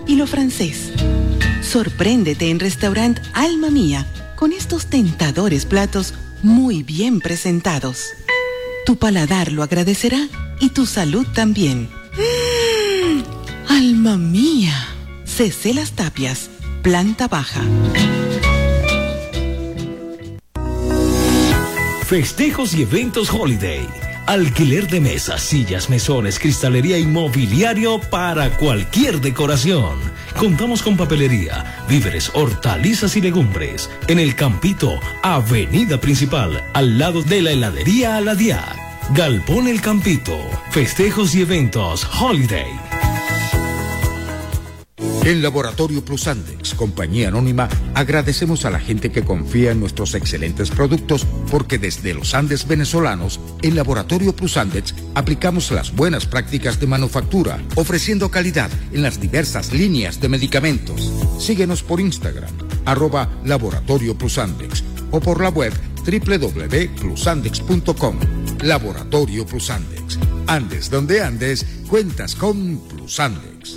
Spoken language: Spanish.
y lo francés. Sorpréndete en Restaurant Alma Mía con estos tentadores platos muy bien presentados. Tu paladar lo agradecerá y tu salud también. ¡Alma Mía! C.C. Las Tapias, planta baja. Festejos y eventos Holiday. Alquiler de mesas, sillas, mesones, cristalería y mobiliario para cualquier decoración. Contamos con papelería, víveres, hortalizas y legumbres. En el Campito, avenida principal, al lado de la heladería Aladiá. Galpón El Campito. Festejos y eventos Holiday. En Laboratorio Plus Andex, compañía anónima, agradecemos a la gente que confía en nuestros excelentes productos porque desde los Andes venezolanos, en Laboratorio Plus Andex, aplicamos las buenas prácticas de manufactura, ofreciendo calidad en las diversas líneas de medicamentos. Síguenos por Instagram, @Laboratorio Plus Andex, o por la web www.plusandex.com. Laboratorio Plus Andex. Andes donde andes, cuentas con Plus Andex.